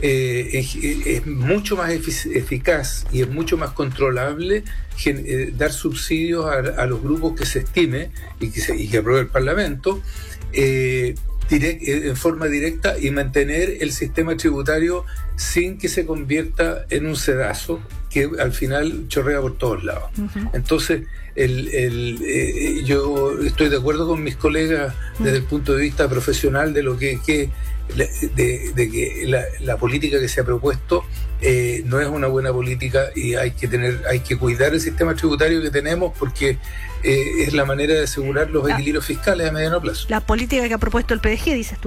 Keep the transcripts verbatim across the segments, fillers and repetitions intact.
eh, es, es mucho más efic- eficaz y es mucho más controlable gen, eh, dar subsidios a, a los grupos que se estime y que, se, y que apruebe el Parlamento, eh, direct, eh, en forma directa, y mantener el sistema tributario sin que se convierta en un sedazo que al final chorrea por todos lados. Uh-huh. Entonces, el, el, eh, yo estoy de acuerdo con mis colegas uh-huh. desde el punto de vista profesional de lo que, que de, de que la, la política que se ha propuesto eh, no es una buena política, y hay que tener, hay que cuidar el sistema tributario que tenemos, porque eh, es la manera de asegurar los la, equilibrios fiscales a mediano plazo. La política que ha propuesto el P D G, dices tú.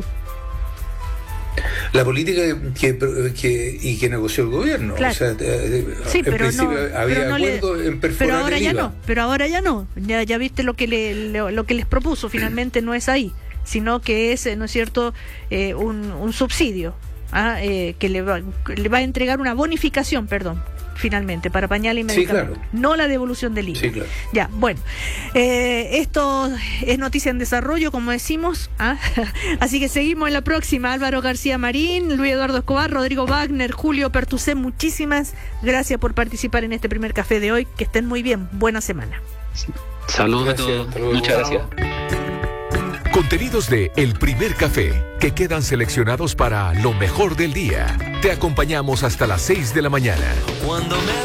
La política que, que y que negoció el gobierno, claro. O sea, sí, en pero principio no, había pero no acuerdo le, en perforar pero ahora el ya I V A. no, pero ahora ya no, ya, ya viste lo que le, lo, lo que les propuso, finalmente no es ahí, sino que es, ¿no es cierto?, eh, un, un subsidio, ¿ah? eh, que le va, le va a entregar una bonificación, perdón, finalmente, para pañales y medicamentos. Sí, claro. No la devolución del I V A. Sí, claro. Ya, bueno. Eh, esto es noticia en desarrollo, como decimos. ¿ah? Así que seguimos en la próxima. Álvaro García Marín, Luis Eduardo Escobar, Rodrigo Wagner, Julio Pertusé, muchísimas gracias por participar en este primer café de hoy. Que estén muy bien. Buena semana. Saludos a todos. Muchas gracias. Contenidos de El Primer Café, que quedan seleccionados para lo mejor del día. Te acompañamos hasta las seis de la mañana. Cuando me